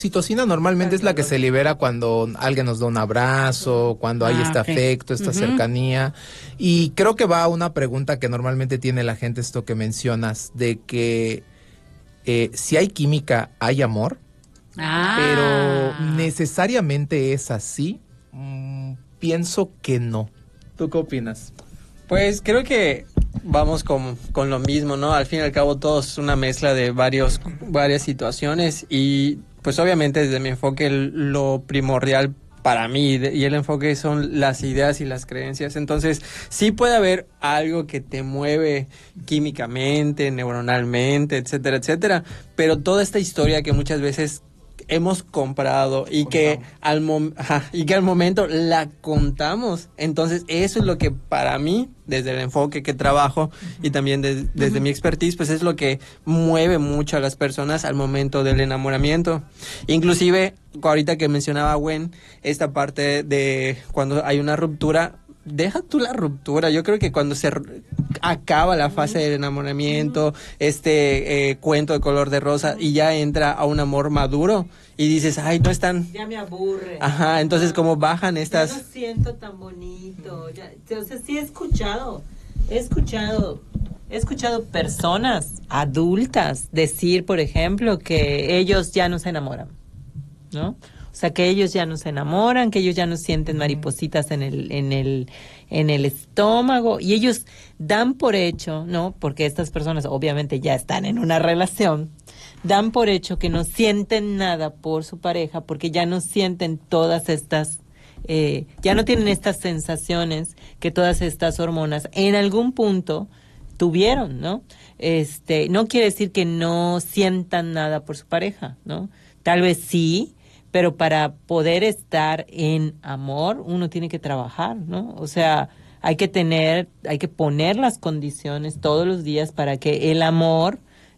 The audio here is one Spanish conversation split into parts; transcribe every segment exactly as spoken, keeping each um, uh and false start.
Oxitocina normalmente es la que se libera cuando alguien nos da un abrazo, cuando hay Ah, este okay. afecto, esta Uh-huh. cercanía. Y creo que va a una pregunta que normalmente tiene la gente, esto que mencionas, de que eh, si hay química, hay amor, Ah. pero necesariamente es así. Mm, pienso que no. ¿Tú qué opinas? Pues creo que vamos con, con lo mismo, ¿no? Al fin y al cabo todo es una mezcla de varios, varias situaciones y pues obviamente desde mi enfoque el- lo primordial para mí de- y el enfoque son las ideas y las creencias. Entonces sí puede haber algo que te mueve químicamente, neuronalmente, etcétera, etcétera, pero toda esta historia que muchas veces hemos comprado y que al mom- ajá, y que al momento la contamos. Entonces eso es lo que para mí, desde el enfoque que trabajo y también de- desde Ujú. mi expertise, pues es lo que mueve mucho a las personas al momento del enamoramiento. Inclusive ahorita que mencionaba Gwen, esta parte de cuando hay una ruptura, deja tú la ruptura, yo creo que cuando se r- acaba la fase del enamoramiento, este eh, cuento de color de rosa y ya entra a un amor maduro y dices, ay, no es tan... Ya me aburre. Ajá, entonces como bajan Ya estas... no siento tan bonito. Ya, o sea, sí he escuchado, he escuchado, he escuchado personas adultas decir, por ejemplo, que ellos ya no se enamoran, ¿no? O sea, que ellos ya no se enamoran, que ellos ya no sienten maripositas en el, en el, en el estómago, y ellos dan por hecho, ¿no? Porque estas personas obviamente ya están en una relación, dan por hecho que no sienten nada por su pareja, porque ya no sienten todas estas, eh, ya no tienen estas sensaciones que todas estas hormonas en algún punto tuvieron, ¿no? Este, no quiere decir que no sientan nada por su pareja, ¿no? Tal vez sí, pero para poder estar en amor uno tiene que trabajar, ¿no? O sea, hay que tener, hay que poner las condiciones todos los días para que el amor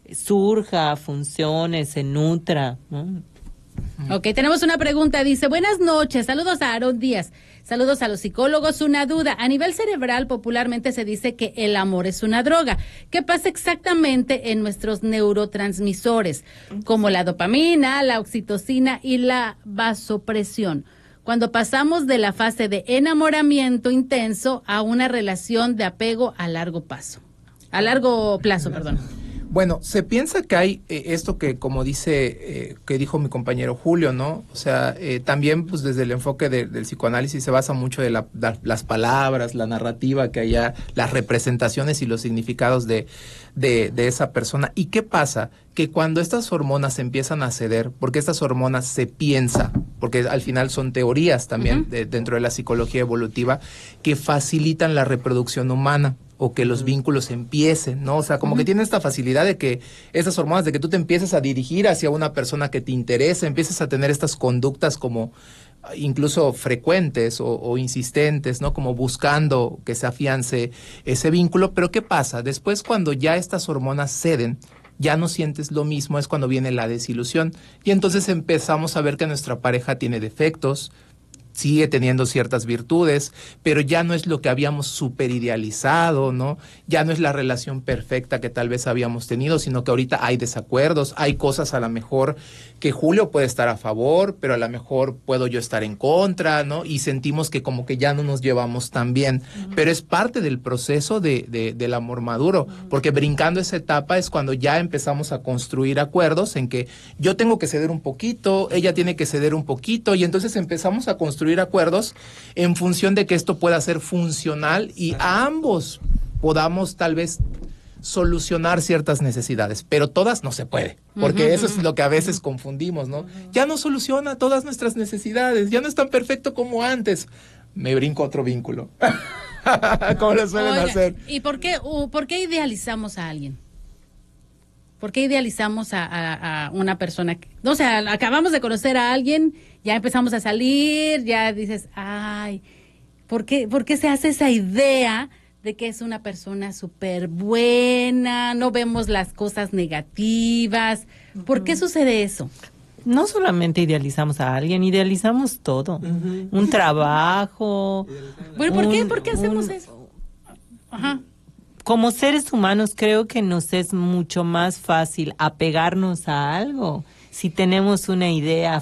surja, funcione, se nutra, ¿no? Ok, tenemos una pregunta. Dice, buenas noches, saludos a Aaron Díaz, saludos a los psicólogos. Una duda, a nivel cerebral popularmente se dice que el amor es una droga. ¿Qué pasa exactamente en nuestros neurotransmisores, como la dopamina, la oxitocina y la vasopresión, cuando pasamos de la fase de enamoramiento intenso a una relación de apego a largo paso? A largo plazo, perdón. Bueno, se piensa que hay eh, esto que, como dice, eh, que dijo mi compañero Julio, ¿no? O sea, eh, también pues desde el enfoque de, del psicoanálisis se basa mucho de la, la, las palabras, la narrativa que haya, las representaciones y los significados de, de, de esa persona. ¿Y qué pasa? Que cuando estas hormonas empiezan a ceder, porque estas hormonas se piensa, porque al final son teorías también uh-huh. de, dentro de la psicología evolutiva, que facilitan la reproducción humana, o que los vínculos empiecen, ¿no? O sea, como uh-huh. que tiene esta facilidad de que estas hormonas, de que tú te empieces a dirigir hacia una persona que te interesa, empieces a tener estas conductas como incluso frecuentes o, o insistentes, ¿no? Como buscando que se afiance ese vínculo. Pero ¿qué pasa? Después, cuando ya estas hormonas ceden, ya no sientes lo mismo, es cuando viene la desilusión. Y entonces empezamos a ver que nuestra pareja tiene defectos, sigue teniendo ciertas virtudes, pero ya no es lo que habíamos superidealizado, ¿no? Ya no es la relación perfecta que tal vez habíamos tenido, sino que ahorita hay desacuerdos, hay cosas a lo mejor que Julio puede estar a favor, pero a lo mejor puedo yo estar en contra, ¿no? Y sentimos que como que ya no nos llevamos tan bien, uh-huh. pero es parte del proceso de, de, del amor maduro, uh-huh. porque brincando esa etapa es cuando ya empezamos a construir acuerdos en que yo tengo que ceder un poquito, ella tiene que ceder un poquito, y entonces empezamos a construir acuerdos en función de que esto pueda ser funcional y a ambos podamos tal vez solucionar ciertas necesidades, pero todas no se puede, porque uh-huh, eso es lo que a veces uh-huh. confundimos, ¿no? Uh-huh. Ya no soluciona todas nuestras necesidades, ya no es tan perfecto como antes. Me brinco otro vínculo. Como lo suelen Oiga, hacer. ¿Y por qué, uh, por qué idealizamos a alguien? ¿Por qué idealizamos a, a, a una persona? Que, o sea, acabamos de conocer a alguien, ya empezamos a salir, ya dices, ay, ¿por qué, por qué se hace esa idea de que es una persona súper buena? No vemos las cosas negativas. ¿Por qué sucede eso? No solamente idealizamos a alguien, idealizamos todo. Uh-huh. Un trabajo. Bueno, ¿por un, qué? ¿Por qué hacemos un, eso? Ajá. Como seres humanos creo que nos es mucho más fácil apegarnos a algo si tenemos una idea